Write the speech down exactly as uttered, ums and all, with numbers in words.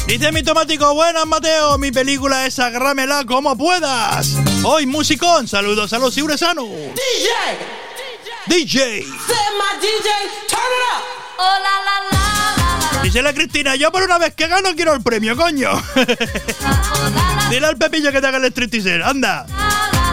Dice mi tomático, buenas Mateo, mi película es Agárramela como puedas. Hoy musicón, saludos a los ciuresanos. D J, D J. Say my D J, turn it up. Oh la la la la. Dice la Cristina, yo por una vez que gano quiero el premio, coño. Dile al Pepillo que te haga el striptease, anda.